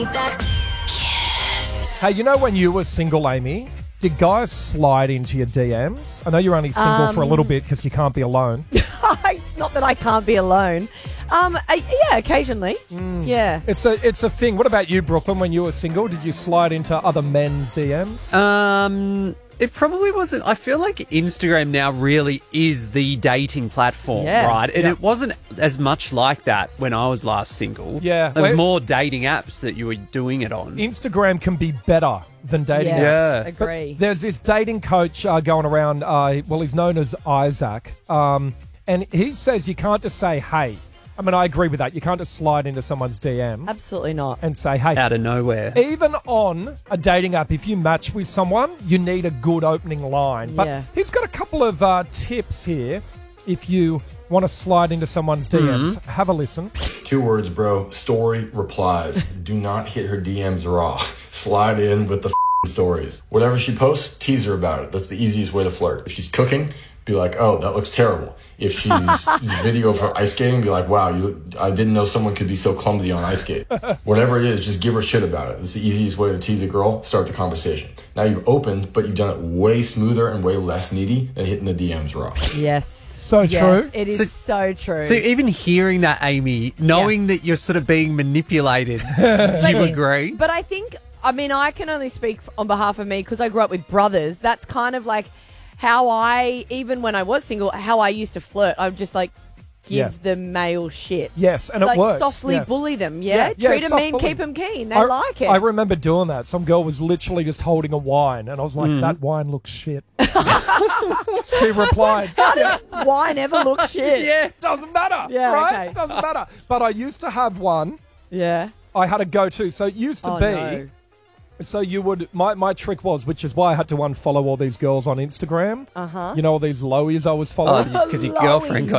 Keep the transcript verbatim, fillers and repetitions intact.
Hey, you know when you were single, Amy, did guys slide into your D Ms? I know you're only single um, for a little bit because you can't be alone. It's not that I can't be alone. Um, uh, yeah, occasionally. Mm. Yeah. It's a it's a thing. What about you, Brooklyn? When you were single, did you slide into other men's D Ms? Um... It probably wasn't. I feel like Instagram now really is the dating platform, yeah. right? And yeah. it wasn't as much like that when I was last single. Yeah. There was Well, more dating apps that you were doing it on. Instagram can be better than dating yes, apps. Yeah. Agree. But there's this dating coach uh, going around, uh, well, he's known as Isaac, um, and he says you can't just say, hey. I mean, I agree with that. You can't just slide into someone's D M. Absolutely not. And say, hey. Out of nowhere. Even on a dating app, if you match with someone, you need a good opening line. But yeah. he's got a couple of uh, tips here if you want to slide into someone's D Ms. Mm-hmm. Have a listen. Two words, bro. Story replies. Do not hit her D Ms raw. Slide in with the f***ing stories. Whatever she posts, tease her about it. That's the easiest way to flirt. If she's cooking, be like, oh, that looks terrible. If she's video of her ice skating, be like, wow, you, I didn't know someone could be so clumsy on ice skate. Whatever it is, just give her shit about it. It's the easiest way to tease a girl, start the conversation. Now you've opened, but you've done it way smoother and way less needy than hitting the D Ms raw. Yes. So yes, true. It is so, so true. So even hearing that, Amy, knowing yeah. that you're sort of being manipulated, you agree? But I think, I mean, I can only speak on behalf of me because I grew up with brothers. That's kind of like how I, even when I was single, how I used to flirt. I would just like give yeah. the male shit. Yes, and like it works. Softly yeah. bully them, yeah? yeah, yeah Treat them mean, bully. keep them keen. They I, like it. I remember doing that. Some girl was literally just holding a wine, and I was like, mm. that wine looks shit. She replied, how does wine ever look shit? Yeah, doesn't matter, yeah, right? Okay. Doesn't matter. But I used to have one. Yeah. I had a go-to. So it used to oh, be... No. So you would, my, my trick was, which is why I had to unfollow all these girls on Instagram. Uh-huh. You know, all these lowies I was following. Oh, because your girlfriend got